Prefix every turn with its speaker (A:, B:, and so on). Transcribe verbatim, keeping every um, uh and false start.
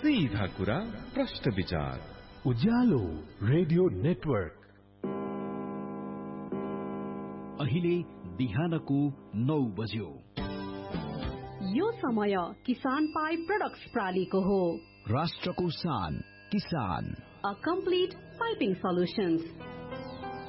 A: सीधा कुरा प्रश्न विचार
B: उज्यालो रेडियो नेटवर्क।
C: अहिले बिहानको नौ बज्यो।
D: यो समय किसान पाइप प्रोडक्ट्स प्रालीको हो।
C: राष्ट्रको शान किसान,
D: अ कम्प्लिट पाइपिङ सोल्युशन्स।